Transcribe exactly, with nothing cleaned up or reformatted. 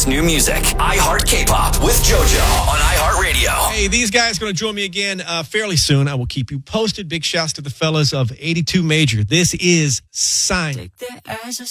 best new music. iHeart K-Pop with JoJo on iHeartRadio. Hey, these guys going to join me again uh, fairly soon. I will keep you posted. Big shouts to the fellas of eighty-two Major. This is Sign.